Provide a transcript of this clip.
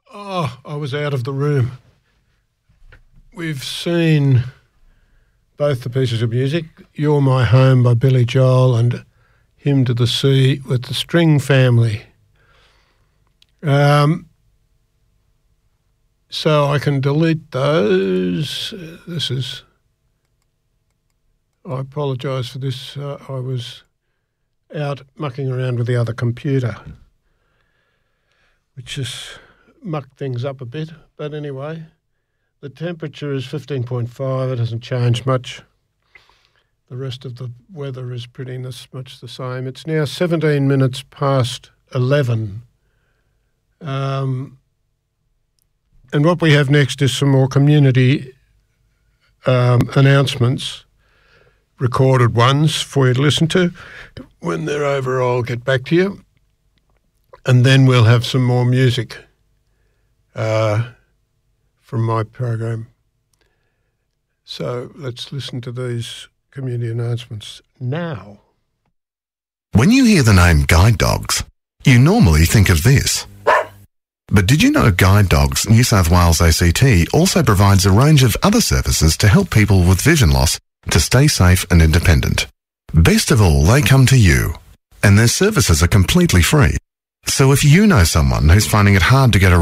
Oh, I was out of the room. We've seen both the pieces of music, You're My Home by Billy Joel and Hymn to the Sea with the String Family. So I can delete those. I apologise for this. I was out mucking around with the other computer, which has mucked things up a bit. But anyway, the temperature is 15.5. It hasn't changed much. The rest of the weather is pretty much the same. It's now 17 minutes past 11. And what we have next is some more community announcements, recorded ones for you to listen to. When they're over, I'll get back to you. And then we'll have some more music from my program. So let's listen to these community announcements now. When you hear the name Guide Dogs, you normally think of this. But did you know Guide Dogs New South Wales ACT also provides a range of other services to help people with vision loss to stay safe and independent? Best of all, they come to you, and their services are completely free. So if you know someone who's finding it hard to get around